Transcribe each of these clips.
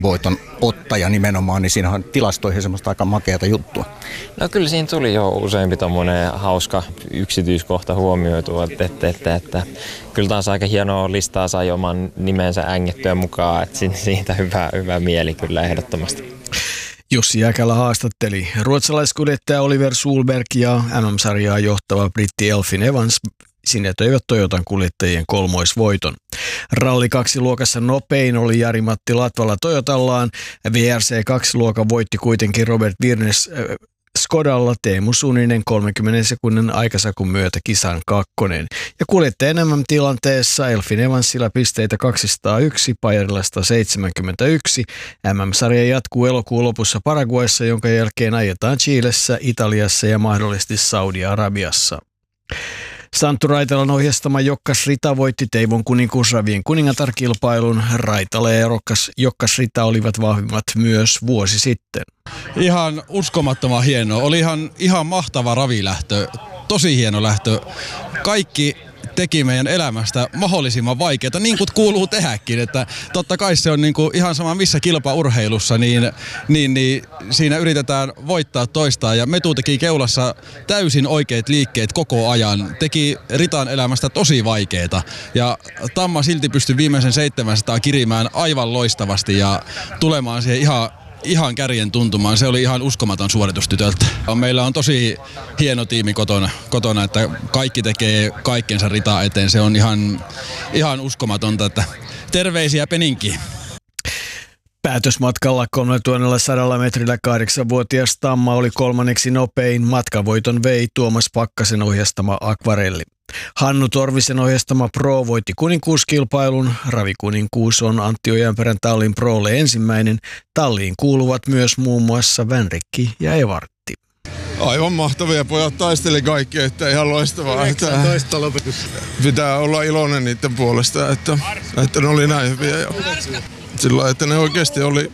voiton ottaja nimenomaan, niin siinä on tilastoihin semmoista aika makeata juttua. No kyllä siinä tuli jo useampi tommonen hauska yksityiskohta huomioitu, että kyllä taas aika hienoa listaa sai oman nimensä ängettyä mukaan, että siitä hyvä mieli kyllä ehdottomasti. Jussi Jäkälä haastatteli ruotsalaiskuljettaja Oliver Solberg ja MM-sarjaa johtava britti Elfyn Evans sinetöivät Toyotan kuljettajien kolmoisvoiton. Ralli 2-luokassa nopein oli Jari-Matti Latvala Toyotallaan. VRC2-luokan voitti kuitenkin Robert Virnes Skodalla Teemu Suninen 30 sekunnin aikasakun myötä kisan kakkonen. Ja kuljettajan MM-tilanteessa Elfyn Evansilla pisteitä 201, Pajarilla 171. MM-sarja jatkuu elokuun lopussa Paraguayssa, jonka jälkeen ajetaan Chilessä, Italiassa ja mahdollisesti Saudi-Arabiassa. Santtu Raitalan ohjastama Jokkas Rita voitti Teivon kuninkuusravien kuningatar-kilpailun. Raitala ja Jokkas Rita olivat vahvimmat myös vuosi sitten. Ihan uskomattoman hienoa. Oli ihan mahtava ravilähtö. Tosi hieno lähtö. Kaikki teki meidän elämästä mahdollisimman vaikeaa, niin kuin kuuluu tehdäkin. Että totta kai se on niin kuin ihan sama missä kilpaurheilussa, niin siinä yritetään voittaa toistaan. Ja Metu teki keulassa täysin oikeat liikkeet koko ajan. Teki Ritan elämästä tosi vaikeaa. Ja Tamma silti pystyi viimeisen 700 kirimään aivan loistavasti ja tulemaan siihen ihan kärjen tuntumaan. Se oli ihan uskomaton suoritus tytöltä. Meillä on tosi hieno tiimi kotona, että kaikki tekee kaikkensa Ritaa eteen. Se on ihan uskomatonta, että terveisiä Peninkiin. Päätösmatkalla 3100 metrillä 8-vuotias Tamma oli kolmanneksi nopein. Matkavoiton vei Tuomas Pakkasen ohjastama Akvarelli. Hannu Torvisen ohjastama Pro voitti kuninkuuskilpailun. Ravikuninkuus on Antti Ojanperän tallin Prolle ensimmäinen. Talliin kuuluvat myös muun muassa Vänrikki ja Evartti. Aivan mahtavia, pojat taisteli kaikki, että ihan loistavaa. 18 lopetus. Pitää olla iloinen niiden puolesta, että ne oli näin hyviä. Sillä että ne oikeasti oli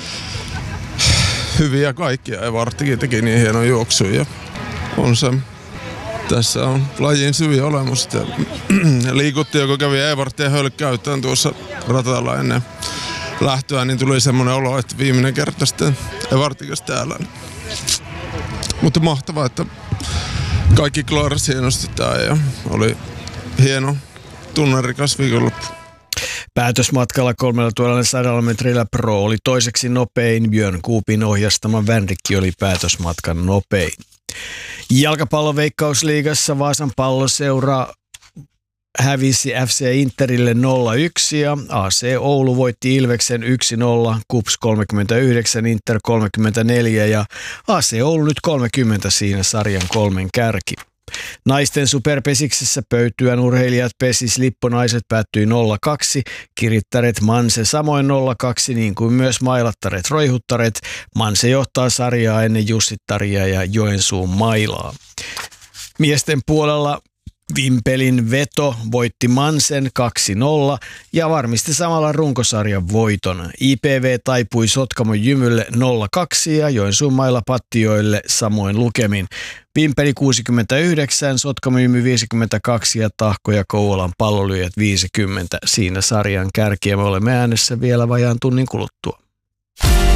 hyviä kaikkia. Evarttikin teki niin hienon juoksun ja on se. Tässä on lajin syvi olemus. Liikuttiin, kun kävi Evarttia hölkkäyttämään tuossa ratalla ennen lähtöä, niin tuli semmoinen olo, että viimeinen kerta sitten Evartikas täällä. Mutta mahtavaa, että kaikki klaarasi hienosti tää ja oli hieno tunnerikas viikonloppu. Päätösmatkalla 3100 metrillä Pro oli toiseksi nopein. Björn Kuupin ohjastama Vänrikki oli päätösmatkan nopein. Jalkapalloveikkausliigassa Vaasan Palloseura hävisi FC Interille 0-1 ja AC Oulu voitti Ilveksen 1-0, KuPS 39, Inter 34 ja AC Oulu nyt 30 siinä sarjan kolmen kärki. Naisten superpesiksessä Pöytyän urheilijat pesis Lipponaiset päättyi 0-2, Kirittäret Manse samoin 0-2 niin kuin myös Mailattaret Roihuttaret. Manse johtaa sarjaa ennen Jussittaria ja Joensuun Mailaa. Miesten puolella Vimpelin Veto voitti Mansen 2-0 ja varmisti samalla runkosarjan voiton. IPV taipui Sotkamon Jymylle 0-2 ja Joensuun Maila Pattioille samoin lukemin. Vimpeli 69, Sotkamon Jymy 52 ja Tahko ja Kouvolan Pallolyöjät 50. Siinä sarjan kärkiä me olemme äänessä vielä vajaan tunnin kuluttua.